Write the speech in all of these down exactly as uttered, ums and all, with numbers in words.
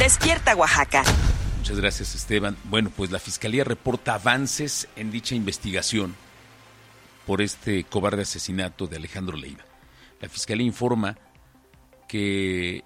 Despierta Oaxaca. Muchas gracias, Esteban. Bueno, pues la Fiscalía reporta avances en dicha investigación por este cobarde asesinato de Alejandro Leiva. La Fiscalía informa que,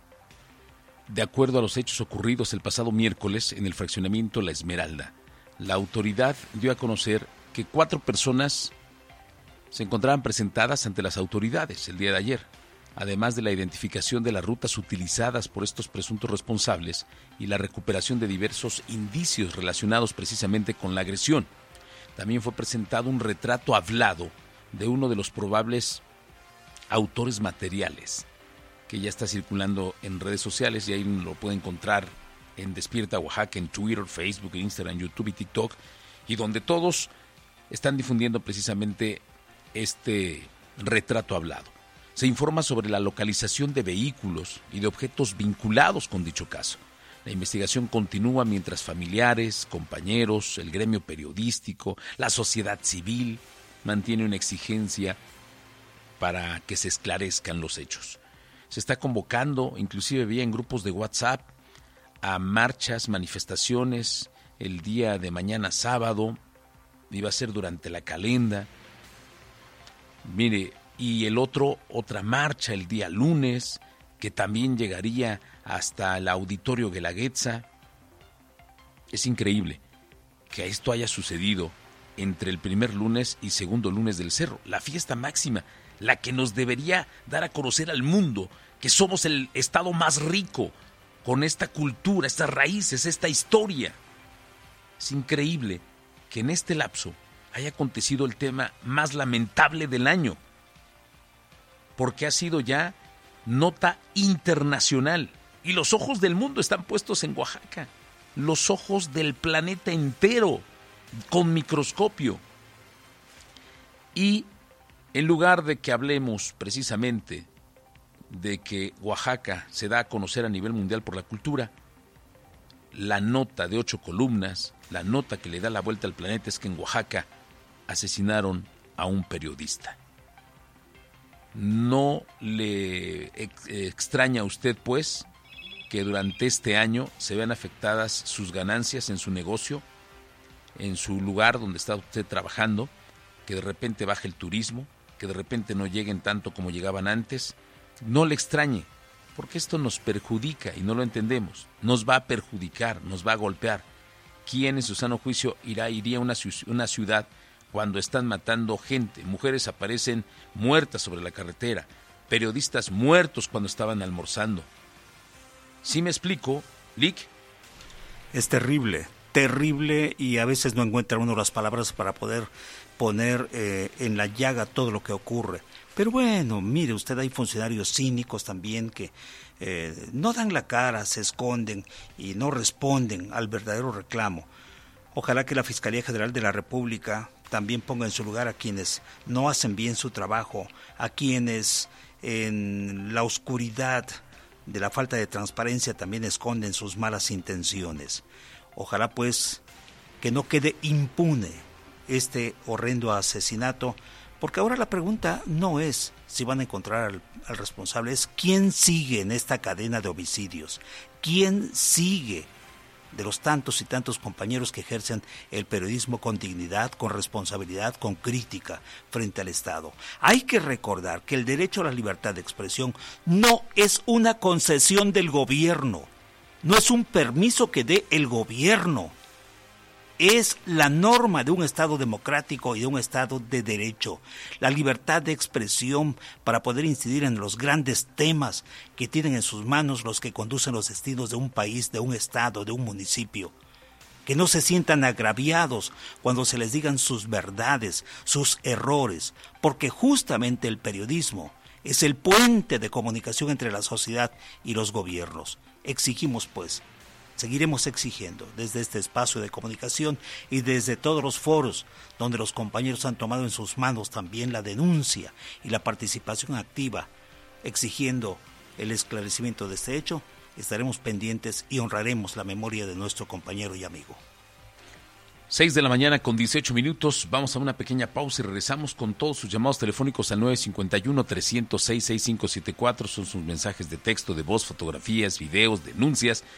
de acuerdo a los hechos ocurridos el pasado miércoles en el fraccionamiento La Esmeralda, la autoridad dio a conocer que cuatro personas se encontraban presentadas ante las autoridades el día de ayer, además de la identificación de las rutas utilizadas por estos presuntos responsables y la recuperación de diversos indicios relacionados precisamente con la agresión. También fue presentado un retrato hablado de uno de los probables autores materiales, que ya está circulando en redes sociales y ahí lo puede encontrar en Despierta Oaxaca, en Twitter, Facebook, Instagram, YouTube y TikTok, y donde todos están difundiendo precisamente este retrato hablado. Se informa sobre la localización de vehículos y de objetos vinculados con dicho caso. La investigación continúa mientras familiares, compañeros, el gremio periodístico, la sociedad civil mantiene una exigencia para que se esclarezcan los hechos. Se está convocando, inclusive vía en grupos de WhatsApp, a marchas, manifestaciones el día de mañana sábado, iba a ser durante la calenda. Mire, y el otro, otra marcha el día lunes, que también llegaría hasta el Auditorio Guelaguetza. Es increíble que esto haya sucedido entre el primer lunes y segundo lunes del Cerro, la fiesta máxima, la que nos debería dar a conocer al mundo que somos el estado más rico, con esta cultura, estas raíces, esta historia. Es increíble que en este lapso haya acontecido el tema más lamentable del año, porque ha sido ya nota internacional y los ojos del mundo están puestos en Oaxaca, los ojos del planeta entero, con microscopio. Y en lugar de que hablemos precisamente de que Oaxaca se da a conocer a nivel mundial por la cultura, la nota de ocho columnas, la nota que le da la vuelta al planeta es que en Oaxaca asesinaron a un periodista. ¿No le ex- extraña a usted, pues, que durante este año se vean afectadas sus ganancias en su negocio, en su lugar donde está usted trabajando, que de repente baje el turismo, que de repente no lleguen tanto como llegaban antes? No le extrañe, porque esto nos perjudica y no lo entendemos. Nos va a perjudicar, nos va a golpear. ¿Quién en su sano juicio irá, iría a una, una ciudad cuando están matando gente? Mujeres aparecen muertas sobre la carretera, periodistas muertos cuando estaban almorzando. ¿Sí me explico, Lick? Es terrible, terrible, y a veces no encuentra uno las palabras para poder poner eh, en la llaga todo lo que ocurre. Pero bueno, mire usted, hay funcionarios cínicos también que eh, no dan la cara, se esconden y no responden al verdadero reclamo. Ojalá que la Fiscalía General de la República también ponga en su lugar a quienes no hacen bien su trabajo, a quienes en la oscuridad de la falta de transparencia también esconden sus malas intenciones. Ojalá pues que no quede impune este horrendo asesinato, porque ahora la pregunta no es si van a encontrar al, al responsable, es quién sigue en esta cadena de homicidios, quién sigue de los tantos y tantos compañeros que ejercen el periodismo con dignidad, con responsabilidad, con crítica frente al Estado. Hay que recordar que el derecho a la libertad de expresión no es una concesión del gobierno, no es un permiso que dé el gobierno. Es la norma de un Estado democrático y de un Estado de derecho. La libertad de expresión para poder incidir en los grandes temas que tienen en sus manos los que conducen los destinos de un país, de un Estado, de un municipio. Que no se sientan agraviados cuando se les digan sus verdades, sus errores, porque justamente el periodismo es el puente de comunicación entre la sociedad y los gobiernos. Exigimos, pues, seguiremos exigiendo desde este espacio de comunicación y desde todos los foros donde los compañeros han tomado en sus manos también la denuncia y la participación activa, exigiendo el esclarecimiento de este hecho. Estaremos pendientes y honraremos la memoria de nuestro compañero y amigo. seis de la mañana con dieciocho minutos, vamos a una pequeña pausa y regresamos con todos sus llamados telefónicos al nueve cinco uno, tres cero seis, seis cinco siete cuatro, son sus mensajes de texto, de voz, fotografías, videos, denuncias,